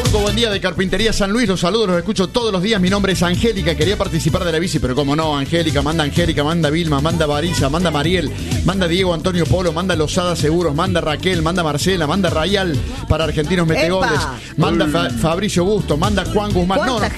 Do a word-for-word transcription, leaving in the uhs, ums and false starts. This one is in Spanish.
Turco, buen día de Carpintería San Luis. Los saludos, los escucho todos los días. Mi nombre es Angélica. Quería participar de la bici, pero como no, Angélica, manda Angélica, manda Vilma, manda Barisa, manda Mariel, manda Diego Antonio Polo, manda Lozada Seguros, manda Raquel, manda Marcela, manda Rayal para Argentinos Metegoles, manda Fa- Fabricio Busto, manda Juan Guzmán. No, no,